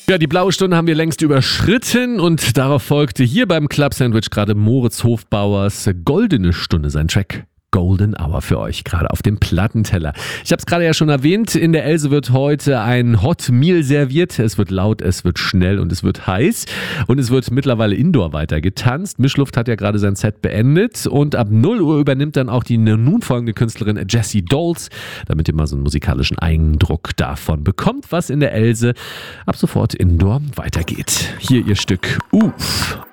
Ja, die blaue Stunde haben wir längst überschritten und darauf folgte hier beim Club Sandwich gerade Moritz Hofbauers Goldene Stunde, sein Track Golden Hour für euch, gerade auf dem Plattenteller. Ich habe es gerade ja schon erwähnt, in der Else wird heute ein Hot Meal serviert. Es wird laut, es wird schnell und es wird heiß. Und es wird mittlerweile indoor weiter getanzt. Mischluft hat ja gerade sein Set beendet. Und ab 0 Uhr übernimmt dann auch die nun folgende Künstlerin Jessie Dolls, damit ihr mal so einen musikalischen Eindruck davon bekommt, was in der Else ab sofort indoor weitergeht. Hier ihr Stück Uff.